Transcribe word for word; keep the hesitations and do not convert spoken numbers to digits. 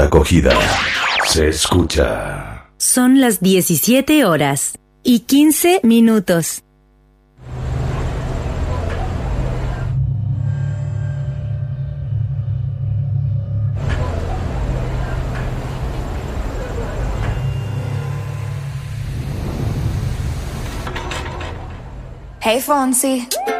Acogida. Se escucha. Son las diecisiete horas y quince minutos. Hey, Fonsi.